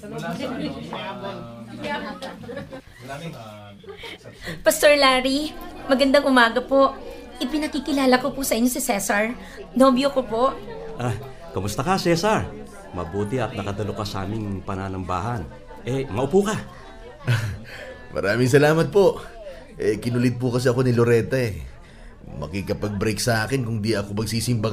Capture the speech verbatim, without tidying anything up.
Pastor Larry, magandang umaga po. Ipinakikilala ko po sa inyo si Cesar. Nobyo ko po. Ah, kamusta ka, Cesar? Mabuti at nakadalo ka sa aming pananambahan. Eh, maupo ka. Maraming salamat po. Eh, kinulit po kasi ako ni Loretta eh. Makikapag-break sa akin kung di ako magsisimba